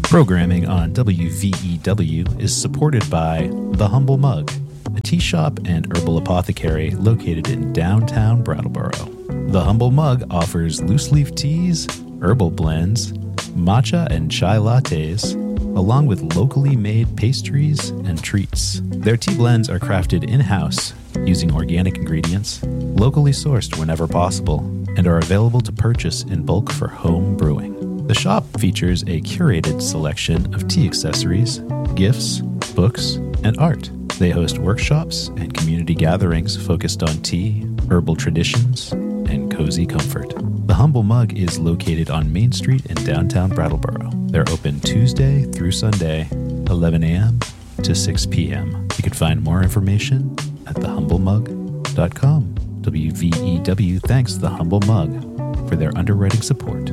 Programming on WVEW is supported by The Humble Mug, a tea shop and herbal apothecary located in downtown Brattleboro. The Humble Mug offers loose-leaf teas, herbal blends, matcha and chai lattes, along with locally made pastries and treats. Their tea blends are crafted in-house using organic ingredients, locally sourced whenever possible, and are available to purchase in bulk for home brewing. The shop features a curated selection of tea accessories, gifts, books, and art. They host workshops and community gatherings focused on tea, herbal traditions, and cozy comfort. The Humble Mug is located on Main Street in downtown Brattleboro. They're open Tuesday through Sunday, 11 a.m. to 6 p.m. You can find more information at thehumblemug.com. WVEW thanks The Humble Mug for their underwriting support.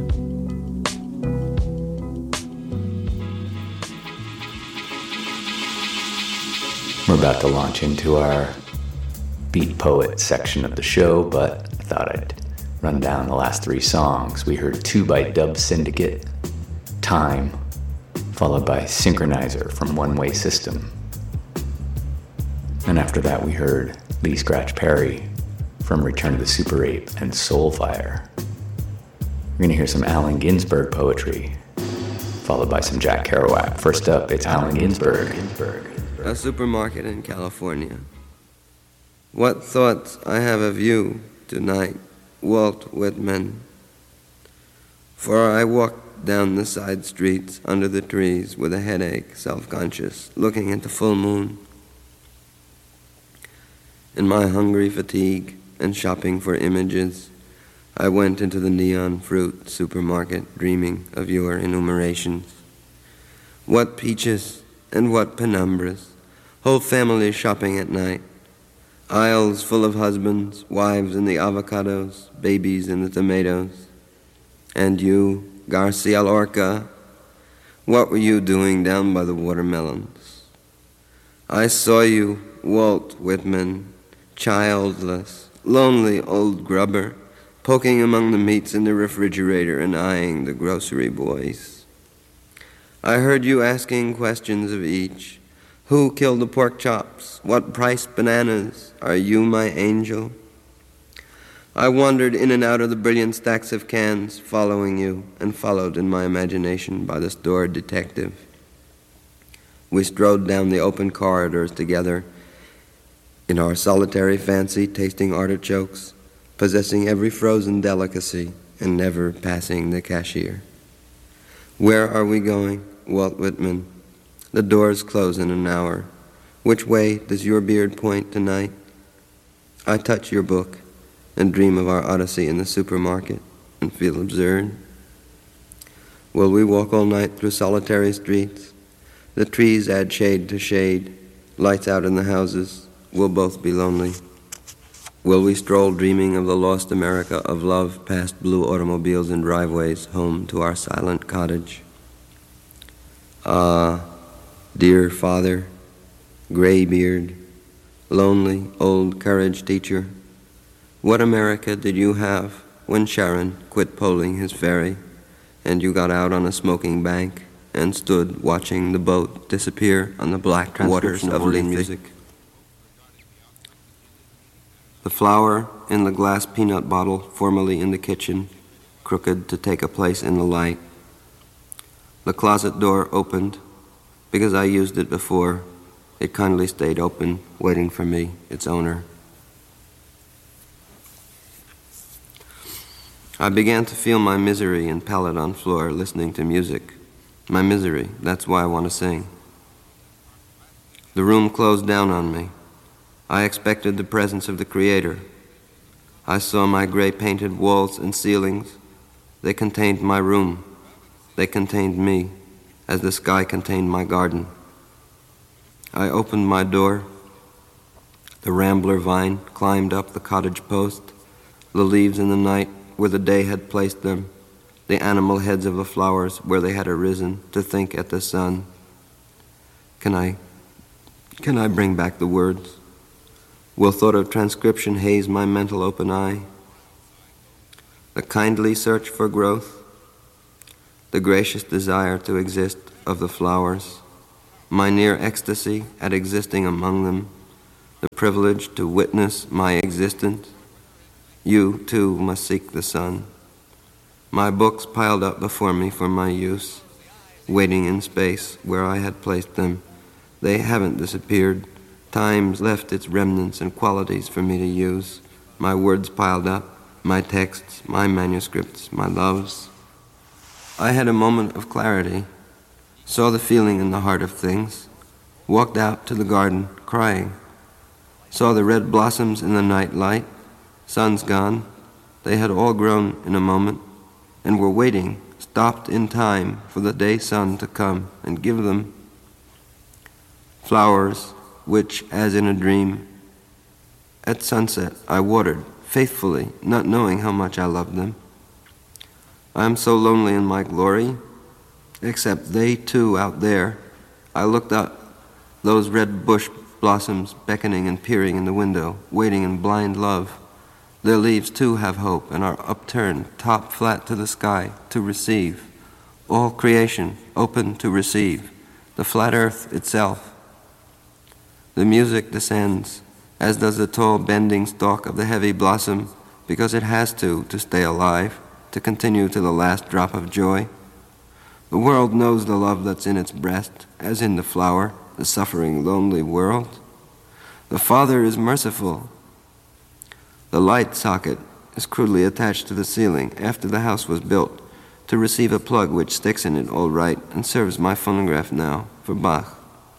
We're about to launch into our Beat Poet section of the show, but I thought I'd run down the last three songs. We heard 2 by Dub Syndicate, Time, followed by Synchronizer from One Way System. And after that we heard Lee Scratch Perry from Return of the Super Ape and Soulfire. We're going to hear some Allen Ginsberg poetry, followed by some Jack Kerouac. First up, it's Allen Ginsberg. A supermarket in California. What thoughts I have of you tonight, Walt Whitman. For I walked down the side streets under the trees with a headache, self-conscious, looking at the full moon. In my hungry fatigue and shopping for images, I went into the neon fruit supermarket dreaming of your enumerations. What peaches and what penumbras, whole families shopping at night, aisles full of husbands, wives in the avocados, babies in the tomatoes. And you, Garcia Lorca, what were you doing down by the watermelons? I saw you, Walt Whitman, childless, lonely old grubber, poking among the meats in the refrigerator and eyeing the grocery boys. I heard you asking questions of each. Who killed the pork chops? What price bananas? Are you my angel? I wandered in and out of the brilliant stacks of cans, following you, and followed in my imagination by the store detective. We strode down the open corridors together, in our solitary fancy, tasting artichokes, possessing every frozen delicacy, and never passing the cashier. Where are we going, Walt Whitman? The doors close in an hour. Which way does your beard point tonight? I touch your book and dream of our odyssey in the supermarket and feel absurd. Will we walk all night through solitary streets? The trees add shade to shade, lights out in the houses. We'll both be lonely. Will we stroll dreaming of the lost America of love past blue automobiles and driveways home to our silent cottage? Ah, dear father, graybeard, lonely old courage teacher, what America did you have when Sharon quit poling his ferry and you got out on a smoking bank and stood watching the boat disappear on the black waters of music? The flower in the glass peanut bottle formerly in the kitchen, crooked to take a place in the light. The closet door opened. Because I used it before, it kindly stayed open, waiting for me, its owner. I began to feel my misery in pallet on floor, listening to music. My misery, that's why I want to sing. The room closed down on me. I expected the presence of the Creator. I saw my gray painted walls and ceilings. They contained my room. They contained me, as the sky contained my garden. I opened my door. The rambler vine climbed up the cottage post. The leaves in the night where the day had placed them. The animal heads of the flowers where they had arisen to think at the sun. Can I bring back the words? Will thought of transcription haze my mental open eye? The kindly search for growth, the gracious desire to exist of the flowers, my near ecstasy at existing among them, the privilege to witness my existence. You, too, must seek the sun. My books piled up before me for my use, waiting in space where I had placed them. They haven't disappeared. Time's left its remnants and qualities for me to use. My words piled up, my texts, my manuscripts, my loves. I had a moment of clarity, saw the feeling in the heart of things, walked out to the garden crying, saw the red blossoms in the night light, sun's gone. They had all grown in a moment and were waiting, stopped in time for the day sun to come and give them flowers which, as in a dream, at sunset I watered faithfully, not knowing how much I loved them. I am so lonely in my glory, except they too out there. I looked up, those red bush blossoms beckoning and peering in the window, waiting in blind love. Their leaves too have hope and are upturned, top flat to the sky, to receive. All creation open to receive, the flat earth itself. The music descends, as does the tall bending stalk of the heavy blossom, because it has to stay alive, to continue to the last drop of joy. The world knows the love that's in its breast, as in the flower, the suffering, lonely world. The Father is merciful. The light socket is crudely attached to the ceiling after the house was built to receive a plug which sticks in it all right and serves my phonograph now for Bach.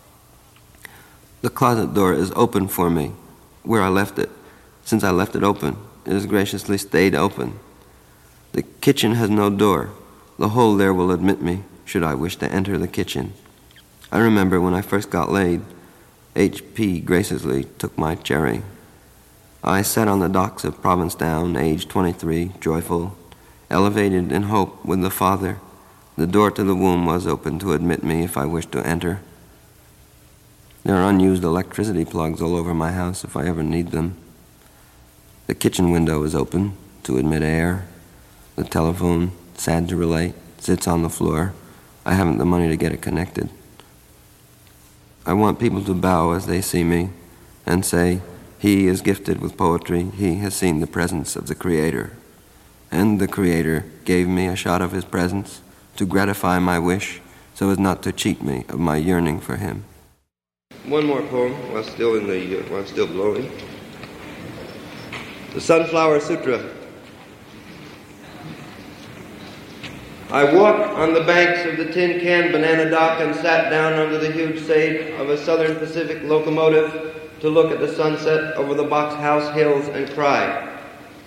The closet door is open for me, where I left it. Since I left it open, it has graciously stayed open. The kitchen has no door. The hole there will admit me, should I wish to enter the kitchen. I remember when I first got laid, H.P. graciously took my cherry. I sat on the docks of Provincetown, age 23, joyful, elevated in hope with the Father. The door to the womb was open to admit me if I wished to enter. There are unused electricity plugs all over my house if I ever need them. The kitchen window is open to admit air. The telephone, sad to relate, sits on the floor. I haven't the money to get it connected. I want people to bow as they see me and say, he is gifted with poetry. He has seen the presence of the Creator. And the Creator gave me a shot of his presence to gratify my wish so as not to cheat me of my yearning for him. One more poem while still blowing. The Sunflower Sutra. I walked on the banks of the Tin Can Banana Dock and sat down under the huge shade of a Southern Pacific locomotive to look at the sunset over the Box House hills and cry.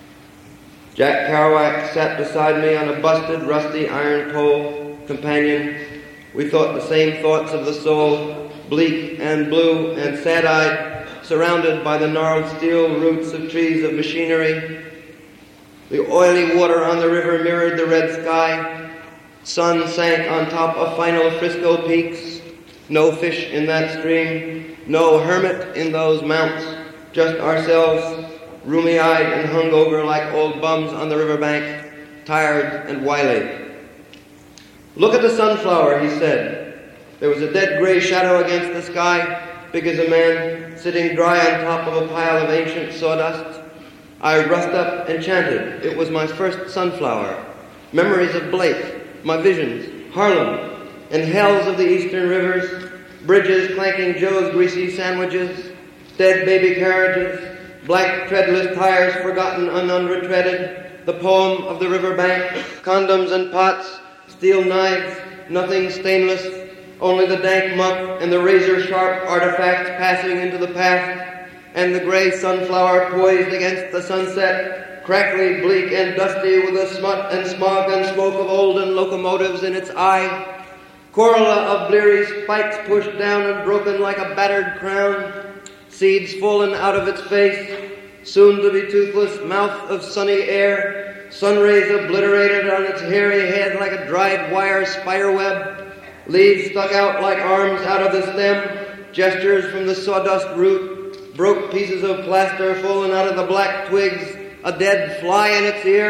Jack Kerouac sat beside me on a busted, rusty iron pole companion. We thought the same thoughts of the soul, bleak and blue and sad-eyed, surrounded by the gnarled steel roots of trees of machinery. The oily water on the river mirrored the red sky. Sun sank on top of final Frisco peaks. No fish in that stream, no hermit in those mounts, just ourselves, roomy-eyed and hungover like old bums on the riverbank, tired and wily. Look at the sunflower, he said. There was a dead gray shadow against the sky, big as a man, sitting dry on top of a pile of ancient sawdust. I rushed up and chanted. It was my first sunflower. Memories of Blake, my visions, Harlem, and hells of the eastern rivers, bridges clanking Joe's greasy sandwiches, dead baby carriages, black treadless tires forgotten and unretreaded, the poem of the riverbank, condoms and pots, steel knives, nothing stainless, only the dank muck and the razor-sharp artifacts passing into the past, and the gray sunflower poised against the sunset, crackly, bleak, and dusty with the smut and smog and smoke of olden locomotives in its eye, corolla of bleary spikes pushed down and broken like a battered crown, seeds fallen out of its face, soon to be toothless mouth of sunny air, sun rays obliterated on its hairy head like a dried wire spiderweb, leaves stuck out like arms out of the stem, gestures from the sawdust root, broke pieces of plaster fallen out of the black twigs, a dead fly in its ear,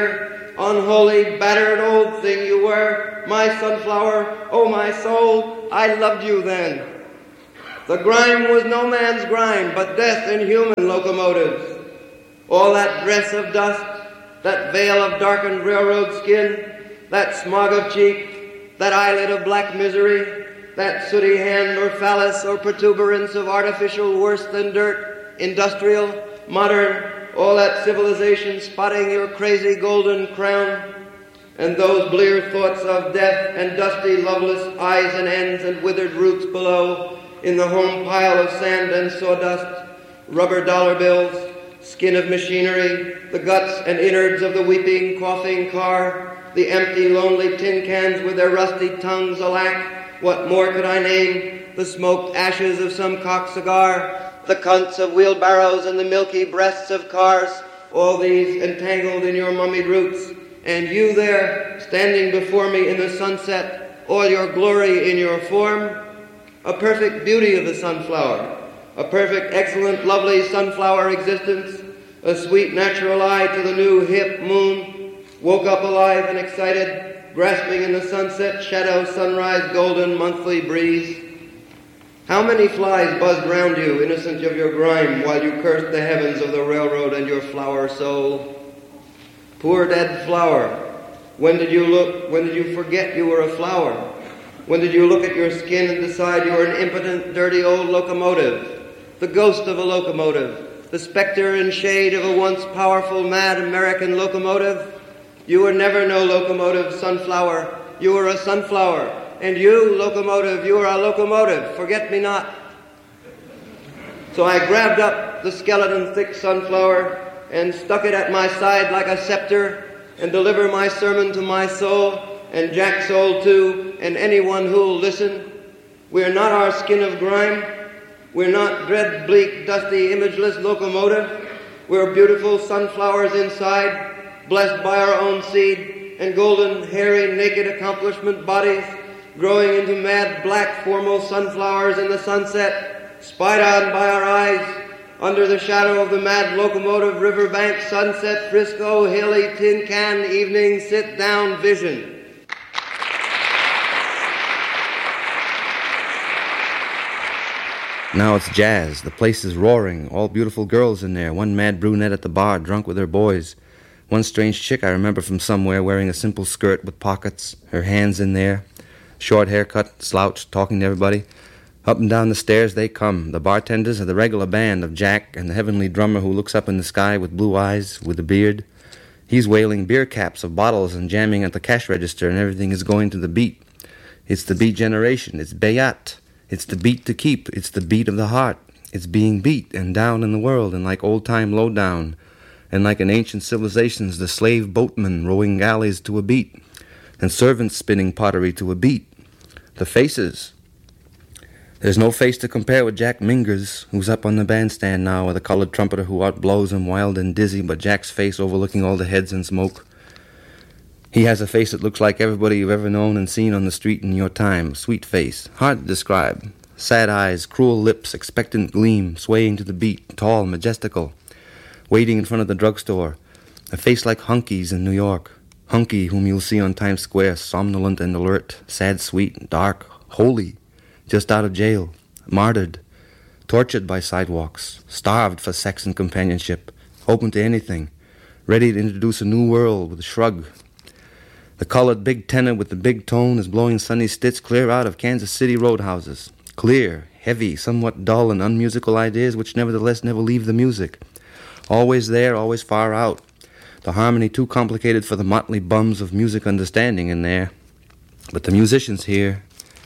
unholy, battered old thing you were, my sunflower, oh my soul, I loved you then. The grime was no man's grime, but death in human locomotives. All that dress of dust, that veil of darkened railroad skin, that smog of cheek, that eyelid of black misery, that sooty hand or phallus or protuberance of artificial worse than dirt, industrial, modern, all that civilization spotting your crazy golden crown, and those blear thoughts of death and dusty, loveless eyes and ends and withered roots below, in the home pile of sand and sawdust, rubber dollar bills, skin of machinery, the guts and innards of the weeping, coughing car, the empty, lonely tin cans with their rusty tongues alack. What more could I name? The smoked ashes of some cock cigar, the cunts of wheelbarrows and the milky breasts of cars, all these entangled in your mummied roots, and you there, standing before me in the sunset, all your glory in your form, a perfect beauty of the sunflower, a perfect, excellent, lovely sunflower existence, a sweet natural eye to the new hip moon, woke up alive and excited, grasping in the sunset shadow, sunrise, golden, monthly breeze. How many flies buzzed round you, innocent of your grime, while you cursed the heavens of the railroad and your flower soul? Poor dead flower, when did you forget you were a flower? When did you look at your skin and decide you were an impotent, dirty old locomotive, the ghost of a locomotive, the specter and shade of a once powerful, mad American locomotive? You were never no locomotive, sunflower. You were a sunflower. And you, locomotive, you are a locomotive. Forget me not. So I grabbed up the skeleton-thick sunflower and stuck it at my side like a scepter and deliver my sermon to my soul and Jack's soul too, and anyone who'll listen. We're not our skin of grime. We're not dread, bleak, dusty, imageless locomotive. We're beautiful sunflowers inside, blessed by our own seed, and golden, hairy, naked accomplishment bodies, growing into mad, black, formal sunflowers in the sunset, spied on by our eyes, under the shadow of the mad locomotive riverbank, sunset, Frisco, hilly, tin can, evening, sit-down vision. Now it's jazz. The place is roaring. All beautiful girls in there. One mad brunette at the bar, drunk with her boys. One strange chick I remember from somewhere wearing a simple skirt with pockets, her hands in there. Short haircut, slouched, talking to everybody. Up and down the stairs they come. The bartenders are the regular band of Jack and the heavenly drummer who looks up in the sky with blue eyes, with a beard. He's wailing beer caps of bottles and jamming at the cash register, and everything is going to the beat. It's the beat generation. It's Bayat. It's the beat to keep. It's the beat of the heart. It's being beat and down in the world, and like old-time lowdown, and like in ancient civilizations, the slave boatmen rowing galleys to a beat, and servants spinning pottery to a beat. The faces. There's no face to compare with Jack Mingers, who's up on the bandstand now with a colored trumpeter who outblows him wild and dizzy, but Jack's face overlooking all the heads and smoke. He has a face that looks like everybody you've ever known and seen on the street in your time. Sweet face, hard to describe. Sad eyes, cruel lips, expectant gleam, swaying to the beat, tall, majestical, waiting in front of the drugstore. A face like Hunky's in New York. Hunky, whom you'll see on Times Square, somnolent and alert, sad, sweet, dark, holy, just out of jail, martyred, tortured by sidewalks, starved for sex and companionship, open to anything, ready to introduce a new world with a shrug. The colored big tenor with the big tone is blowing Sonny Stitz clear out of Kansas City roadhouses. Clear, heavy, somewhat dull and unmusical ideas which nevertheless never leave the music. Always there, always far out. The harmony too complicated for the motley bums of music understanding in there. But the musicians here.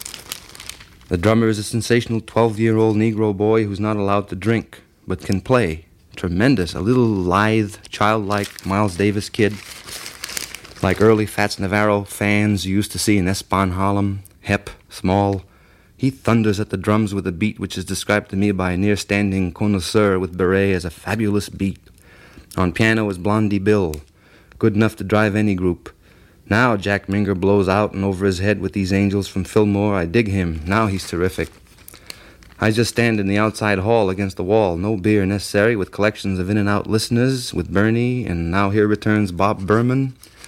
The drummer is a sensational 12-year-old Negro boy who's not allowed to drink, but can play. Tremendous, a little lithe, childlike Miles Davis kid. Like early Fats Navarro fans you used to see in Espan Harlem, hep, small. He thunders at the drums with a beat which is described to me by a near-standing connoisseur with beret as a fabulous beat. On piano is Blondie Bill, good enough to drive any group. Now Jack Minger blows out and over his head with these angels from Fillmore. I dig him. Now he's terrific. I just stand in the outside hall against the wall, no beer necessary, with collections of in-and-out listeners, with Bernie, and now here returns Bob Berman.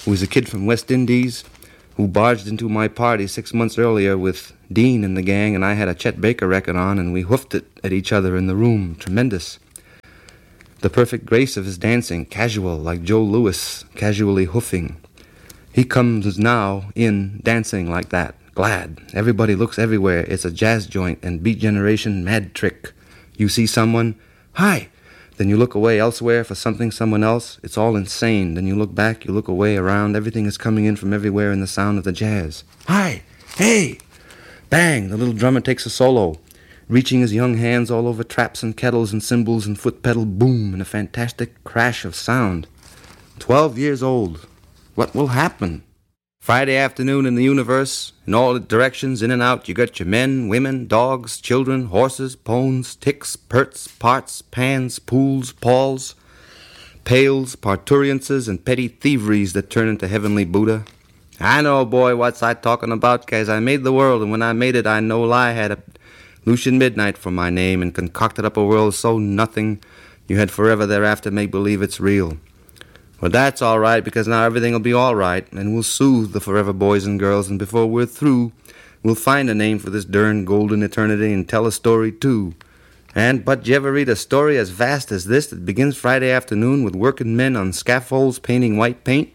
who was a kid from West Indies, who barged into my party 6 months earlier with Dean and the gang, and I had a Chet Baker record on, and we hoofed it at each other in the room. Tremendous. The perfect grace of his dancing, casual, like Joe Louis, casually hoofing. He comes now in dancing like that, glad. Everybody looks everywhere. It's a jazz joint and Beat Generation mad trick. You see someone, hi! Then you look away elsewhere for something, someone else. It's all insane. Then you look back, you look away, around. Everything is coming in from everywhere in the sound of the jazz. Hi! Hey! Bang! The little drummer takes a solo, reaching his young hands all over traps and kettles and cymbals and foot pedal. Boom! And a fantastic crash of sound. 12 years old. What will happen? Friday afternoon in the universe, in all directions, in and out, you got your men, women, dogs, children, horses, pones, ticks, perts, parts, pans, pools, pauls, pails, parturiences, and petty thieveries that turn into heavenly Buddha. I know, boy, what's I talking about, 'cause I made the world, and when I made it, I no lie had a Lucian Midnight for my name, and concocted up a world so nothing you had forever thereafter make believe it's real. Well, that's all right, because now everything will be all right, and we'll soothe the forever boys and girls, and before we're through, we'll find a name for this darn golden eternity and tell a story, too. But you ever read a story as vast as this that begins Friday afternoon with working men on scaffolds painting white paint,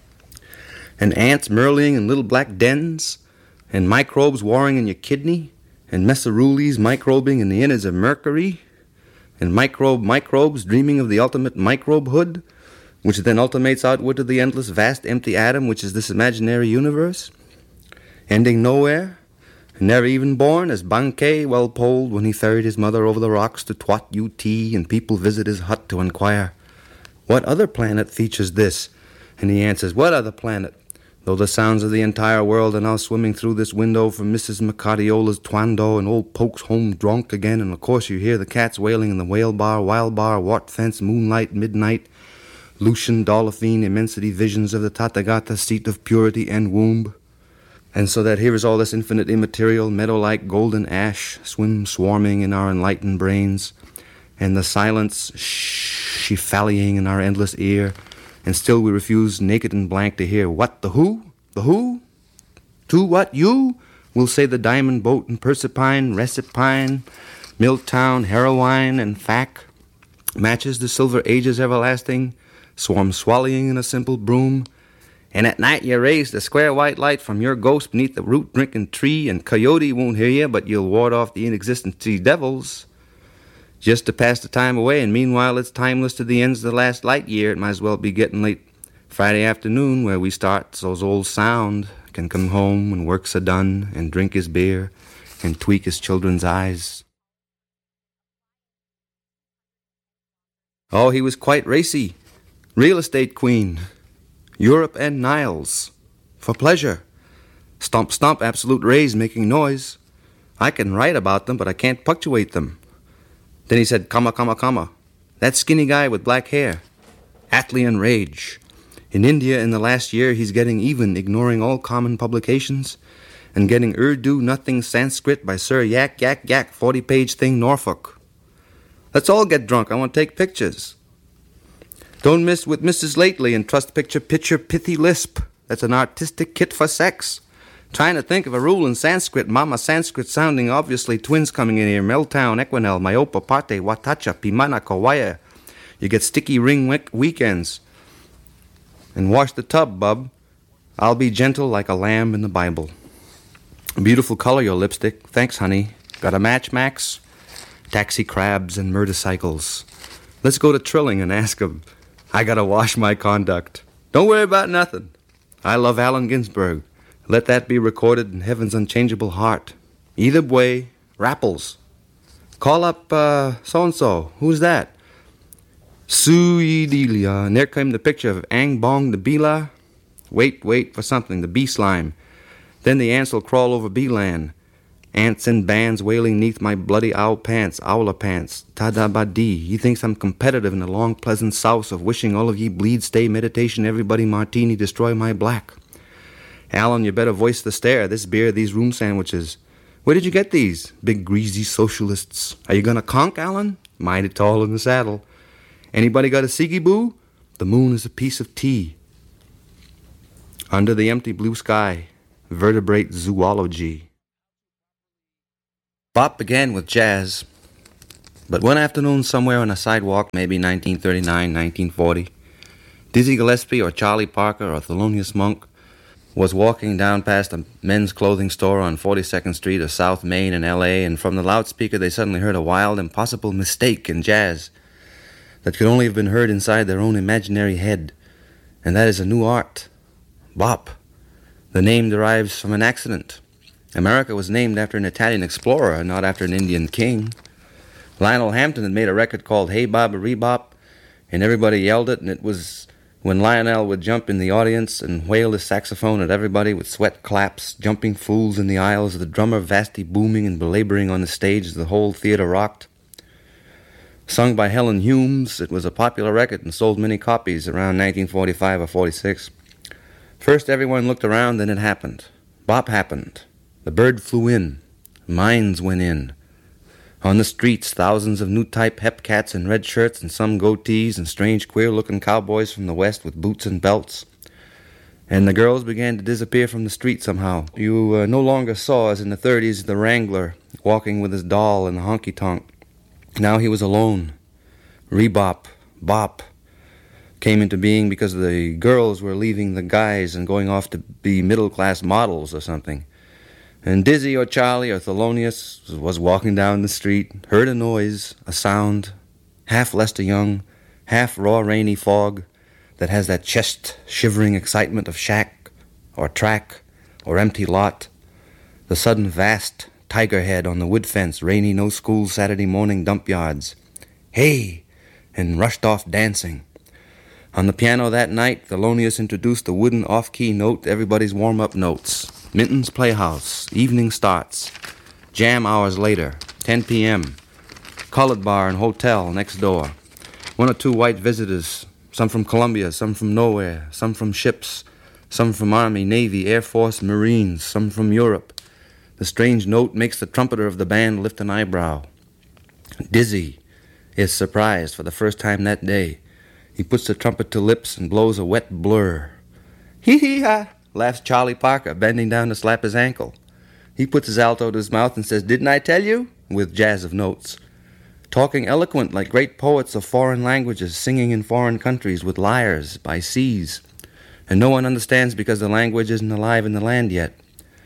and ants murlaying in little black dens, and microbes warring in your kidney, and messerules microbing in the innards of Mercury, and microbes dreaming of the ultimate microbehood, which then ultimates outward to the endless vast empty atom, which is this imaginary universe, ending nowhere, and never even born, as Bankei well polled when he ferried his mother over the rocks to Twat UT, and people visit his hut to inquire, what other planet features this? And he answers, what other planet? Though the sounds of the entire world are now swimming through this window from Mrs. Macadiola's Twando, and old Poke's home drunk again, and of course you hear the cats wailing in the whale bar, wild bar, wart fence, moonlight, midnight, Lucian, Dolphine, immensity visions of the Tathagata, seat of purity and womb. And so that here is all this infinite immaterial, meadow-like golden ash swarming in our enlightened brains, and the silence shifallying in our endless ear, and still we refuse naked and blank to hear what, the who? The who? To what, you? We'll say the diamond boat and Persipine, Recipine, Milltown, Heroine, and Fac, matches the silver ages everlasting, swarm swallowing in a simple broom, and at night you raise the square white light from your ghost beneath the root-drinking tree, and coyote won't hear you, but you'll ward off the inexistent sea devils, just to pass the time away, and meanwhile it's timeless to the ends of the last light year. It might as well be getting late Friday afternoon where we start, so's old Sound can come home when work's a-done, and drink his beer, and tweak his children's eyes. Oh, he was quite racy. Real estate queen, Europe and Niles, for pleasure. Stomp, stomp, absolute rays making noise. I can write about them, but I can't punctuate them. Then he said, comma, comma, comma. That skinny guy with black hair. Atlian rage. In India in the last year, he's getting even, ignoring all common publications, and getting Urdu nothing Sanskrit by Sir Yak, 40-page thing Norfolk. Let's all get drunk. I want to take pictures. Don't miss with Mrs. Lately and trust picture pithy lisp. That's an artistic kit for sex. Trying to think of a rule in Sanskrit. Mama Sanskrit sounding, obviously twins coming in here. Meltown, Equinel, Myopa, Parte, Watacha, Pimana, Kawaya. You get sticky ring weekends. And wash the tub, bub. I'll be gentle like a lamb in the Bible. Beautiful color, your lipstick. Thanks, honey. Got a match, Max? Taxi crabs and motorcycles. Let's go to Trilling and ask him. I gotta wash my conduct. Don't worry about nothing. I love Allen Ginsberg. Let that be recorded in heaven's unchangeable heart. Either way, Rapples. Call up, so-and-so. Who's that? Suidelia. And there came the picture of Ang Bong the Bila. Wait for something, the bee slime. Then the ants will crawl over Beeland. Ants in bands wailing neath my bloody owler pants. Tada-ba-dee. He thinks I'm competitive in the long pleasant souse of wishing all of ye bleed, stay, meditation, everybody martini, destroy my black. Alan, you better voice the stare. This beer, these room sandwiches. Where did you get these, big greasy socialists? Are you gonna conk, Alan? Mighty tall in the saddle. Anybody got a Sigi Boo? The moon is a piece of tea. Under the empty blue sky, vertebrate zoology. Bop began with jazz, but one afternoon somewhere on a sidewalk, maybe 1939, 1940, Dizzy Gillespie or Charlie Parker or Thelonious Monk was walking down past a men's clothing store on 42nd Street of South Main in L.A., and from the loudspeaker they suddenly heard a wild, impossible mistake in jazz that could only have been heard inside their own imaginary head, and that is a new art, bop. The name derives from an accident. America was named after an Italian explorer, not after an Indian king. Lionel Hampton had made a record called Hey Baba Rebop, and everybody yelled it, and it was when Lionel would jump in the audience and wail his saxophone at everybody with sweat claps, jumping fools in the aisles, the drummer vastly booming and belaboring on the stage as the whole theater rocked. Sung by Helen Humes, it was a popular record and sold many copies around 1945 or 46. First everyone looked around, then it happened. Bop happened. The bird flew in. Minds went in. On the streets, thousands of new-type hepcats in red shirts and some goatees and strange queer-looking cowboys from the West with boots and belts. And the girls began to disappear from the street somehow. You no longer saw, as in the 30s, the Wrangler walking with his doll in the honky-tonk. Now he was alone. Rebop, bop, came into being because the girls were leaving the guys and going off to be middle-class models or something. And Dizzy or Charlie or Thelonious was walking down the street, heard a noise, a sound, half Lester Young, half raw rainy fog, that has that chest-shivering excitement of shack or track or empty lot, the sudden vast tiger head on the wood fence, rainy no-school Saturday morning dump yards. Hey! And rushed off dancing. On the piano that night, Thelonious introduced the wooden off-key note to everybody's warm-up notes. Minton's Playhouse, evening starts. Jam hours later, 10 p.m. Colored bar and hotel next door. One or two white visitors, some from Columbia, some from nowhere, some from ships, some from Army, Navy, Air Force, Marines, some from Europe. The strange note makes the trumpeter of the band lift an eyebrow. Dizzy is surprised for the first time that day. He puts the trumpet to lips and blows a wet blur. Hee-hee-ha, laughs Charlie Parker, bending down to slap his ankle. He puts his alto to his mouth and says, "Didn't I tell you?" with jazz of notes. Talking eloquent like great poets of foreign languages, singing in foreign countries with lyres by seas. And no one understands because the language isn't alive in the land yet.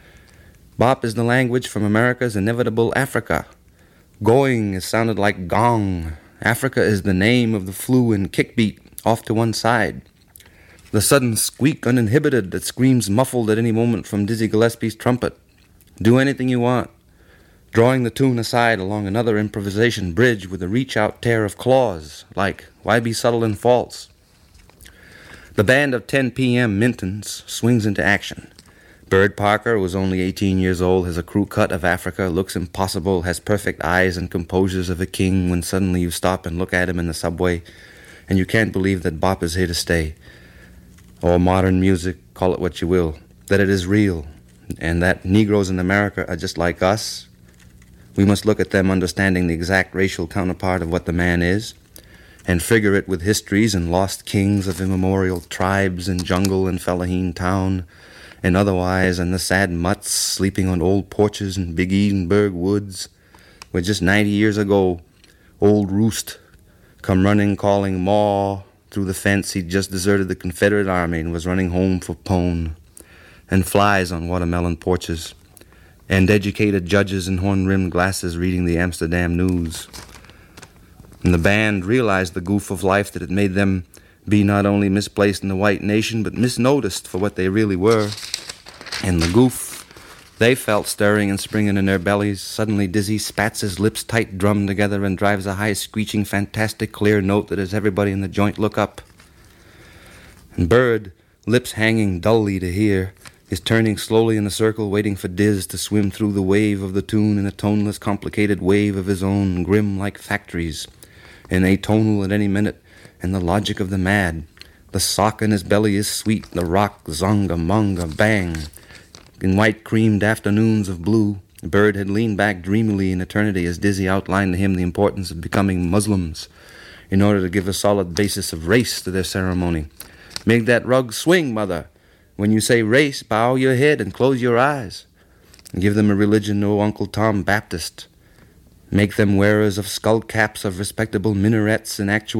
Bop is the language from America's inevitable Africa. Going is sounded like gong. Africa is the name of the flu and kickbeat off to one side. The sudden squeak uninhibited that screams muffled at any moment from Dizzy Gillespie's trumpet. Do anything you want. Drawing the tune aside along another improvisation bridge with a reach-out tear of claws, like, why be subtle and false? The band of 10 p.m. Mintons swings into action. Bird Parker, who was only 18 years old, has a crew cut of Africa, looks impossible, has perfect eyes and composures of a king when suddenly you stop and look at him in the subway, and you can't believe that bop is here to stay. Or modern music, call it what you will, that it is real, and that Negroes in America are just like us. We must look at them understanding the exact racial counterpart of what the man is, and figure it with histories and lost kings of immemorial tribes in jungle and Fellaheen town, and otherwise, and the sad mutts sleeping on old porches in Big Edinburgh woods, where just 90 years ago, old Roost come running calling maw through the fence. He'd just deserted the Confederate Army and was running home for pone, and flies on watermelon porches, and educated judges in horn-rimmed glasses reading the Amsterdam News. And the band realized the goof of life that had made them be not only misplaced in the white nation, but misnoticed for what they really were. And the goof they felt stirring and springing in their bellies. Suddenly Dizzy spats his lips tight drummed together and drives a high, screeching, fantastic, clear note that has everybody in the joint look up. And Bird, lips hanging dully to hear, is turning slowly in a circle, waiting for Diz to swim through the wave of the tune in a toneless, complicated wave of his own, grim like factories, and atonal at any minute, and the logic of the mad. The sock in his belly is sweet, the rock, zonga, monga, bang. In white-creamed afternoons of blue, Bird had leaned back dreamily in eternity as Dizzy outlined to him the importance of becoming Muslims in order to give a solid basis of race to their ceremony. Make that rug swing, mother. When you say race, bow your head and close your eyes. Give them a religion, no Uncle Tom Baptist. Make them wearers of skull caps, of respectable minarets and actual